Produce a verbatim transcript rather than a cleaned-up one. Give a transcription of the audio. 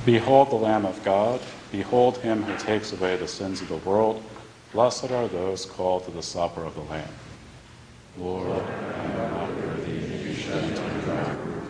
Behold the Lamb of God. Behold him who takes away the sins of the world. Blessed are those called to the supper of the Lamb.